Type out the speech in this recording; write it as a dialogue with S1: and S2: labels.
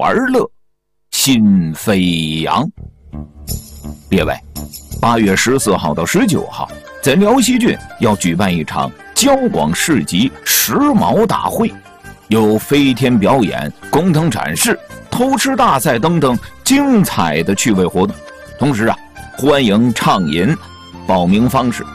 S1: 玩乐，心飞扬。列位，8月14号到19号，在辽西郡要举办一场交广市级时髦大会，有飞天表演、工灯展示、偷吃大赛等等精彩的趣味活动。同时欢迎畅饮。报名方式